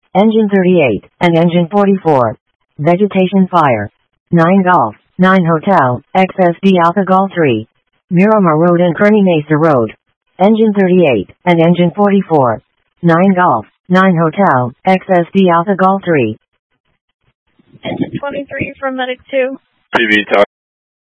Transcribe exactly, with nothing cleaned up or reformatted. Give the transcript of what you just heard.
Engine thirty-eight, and Engine forty-four. Vegetation fire. nine Golf, nine Hotel, X S D Alpha Golf three. Miramar Road and Kearny Mesa Road. Engine thirty-eight, and Engine forty-four. nine Golf, nine Hotel, X S D Alpha Golf three. Engine twenty-three from Medic two. T V